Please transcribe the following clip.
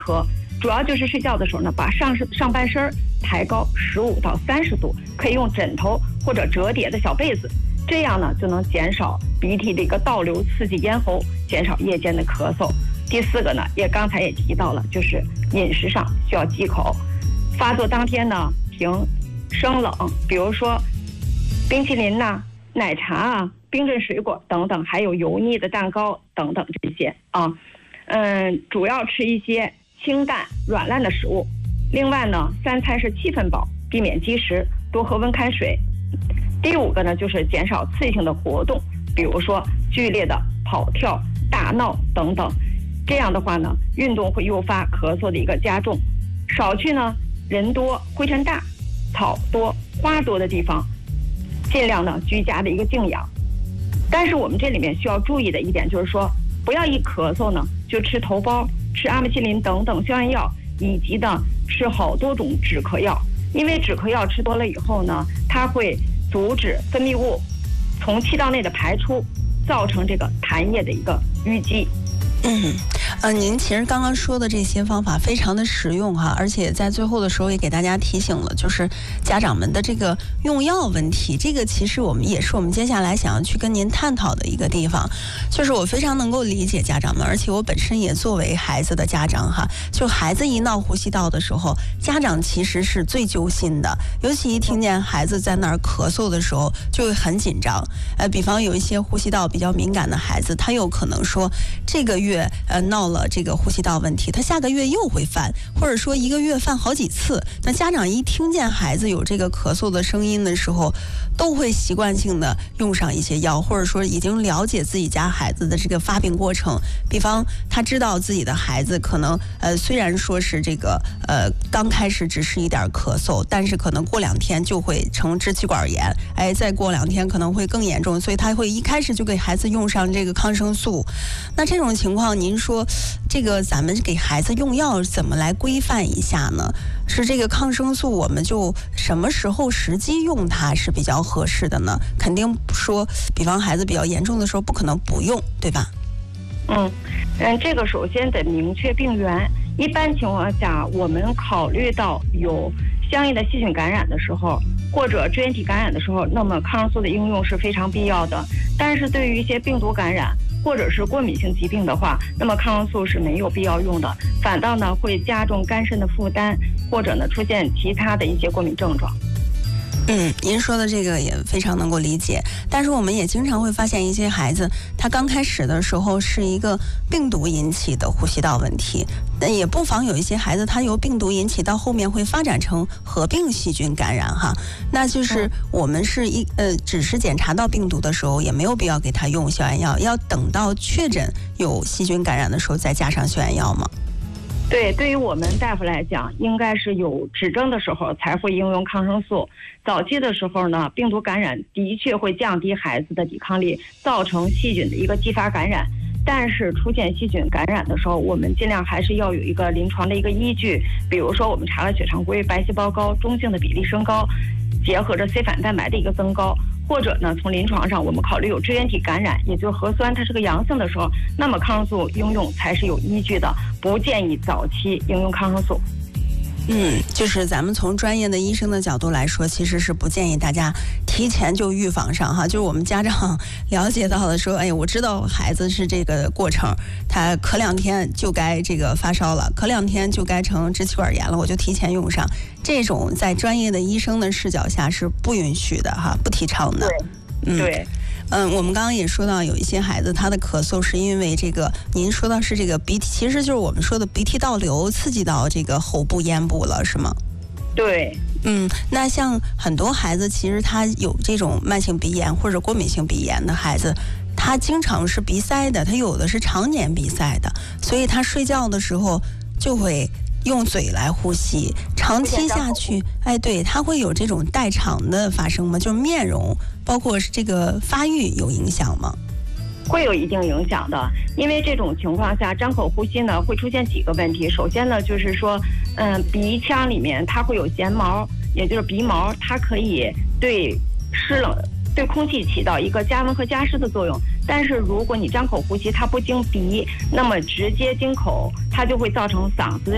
咳，主要就是睡觉的时候呢，把上半身抬高15到30度，可以用枕头或者折叠的小被子，这样呢就能减少鼻涕的一个倒流，刺激咽喉，减少夜间的咳嗽。第4个呢，刚才也提到了，就是饮食上需要忌口。发作当天呢，停生冷，比如说冰淇淋呐、奶茶啊、冰镇水果等等，还有油腻的蛋糕等等这些啊。主要吃一些清淡软烂的食物。另外呢，3餐是7分饱，避免积食，多喝温开水。第5个呢，就是减少刺激性的活动，比如说剧烈的跑跳、大闹等等。这样的话呢，运动会诱发咳嗽的一个加重。少去呢人多、灰尘大、草多、花多的地方，尽量呢居家的一个静养。但是我们这里面需要注意的一点就是说，不要一咳嗽呢就吃头孢、吃阿莫西林等等消炎药，以及呢吃好多种止咳药。因为止咳药吃多了以后呢，它会阻止分泌物从气道内的排出，造成这个痰液的一个淤积。 您其实刚刚说的这些方法非常的实用哈，而且在最后的时候也给大家提醒了，就是家长们的这个用药问题，这个其实也是我们接下来想要去跟您探讨的一个地方。就是我非常能够理解家长们，而且我本身也作为孩子的家长哈，就孩子一闹呼吸道的时候，家长其实是最揪心的，尤其一听见孩子在那儿咳嗽的时候就会很紧张。比方有一些呼吸道比较敏感的孩子，他有可能说这个月闹了这个呼吸道问题，他下个月又会犯，或者说1个月犯好几次。那家长一听见孩子有这个咳嗽的声音的时候，都会习惯性的用上一些药，或者说已经了解自己家孩子的这个发病过程。比方他知道自己的孩子可能虽然说是这个刚开始只是一点咳嗽，但是可能过2天就会成支气管炎，再过2天可能会更严重，所以他会一开始就给孩子用上这个抗生素。那这种情况您说这个咱们给孩子用药怎么来规范一下呢？是这个抗生素我们就什么时候时机用它是比较合适的呢？肯定说比方孩子比较严重的时候不可能不用，对吧？ 这个首先得明确病源。一般情况下，我们考虑到有相应的细菌感染的时候，或者支原体感染的时候，那么抗生素的应用是非常必要的。但是对于一些病毒感染或者是过敏性疾病的话，那么抗生素是没有必要用的，反倒呢会加重肝肾的负担，或者呢出现其他的一些过敏症状。 您说的这个也非常能够理解，但是我们也经常会发现一些孩子，他刚开始的时候是一个病毒引起的呼吸道问题，也不妨有一些孩子他由病毒引起到后面会发展成合并细菌感染哈，那就是我们是只是检查到病毒的时候，也没有必要给他用消炎药，要等到确诊有细菌感染的时候再加上消炎药吗？ 对于我们大夫来讲，应该是有指征的时候才会应用抗生素。早期的时候呢，病毒感染的确会降低孩子的抵抗力，造成细菌的一个继发感染。但是出现细菌感染的时候，我们尽量还是要有一个临床的一个依据，比如说我们查了血常规、白细胞高、中性的比例升高，结合着 C 反蛋白的一个增高，或者呢从临床上我们考虑有支原体感染，也就是核酸它是个阳性的时候，那么抗生素应用才是有依据的，不建议早期应用抗生素。 就是咱们从专业的医生的角度来说，其实是不建议大家提前就预防上哈。就是我们家长了解到的说，我知道孩子是这个过程，他咳2天就该这个发烧了，咳2天就该成支气管炎了，我就提前用上。这种在专业的医生的视角下是不允许的哈，不提倡的。 对。 我们刚刚也说到，有一些孩子他的咳嗽是因为这个，您说到是这个鼻涕，其实就是我们说的鼻涕倒流刺激到这个喉部咽部了，是吗？ 对。 那像很多孩子，其实他有这种慢性鼻炎或者过敏性鼻炎的孩子，他经常是鼻塞的，他有的是常年鼻塞的，所以他睡觉的时候就会用嘴来呼吸，长期下去，对，它会有这种代偿的发生吗？就是面容包括这个发育有影响吗？ 会有一定影响的，因为这种情况下张口呼吸呢会出现几个问题。首先呢就是说鼻腔里面它会有弦毛，也就是鼻毛，它可以对空气起到一个加温和加湿的作用。但是如果你张口呼吸它不经鼻，那么直接经口，它就会造成嗓子的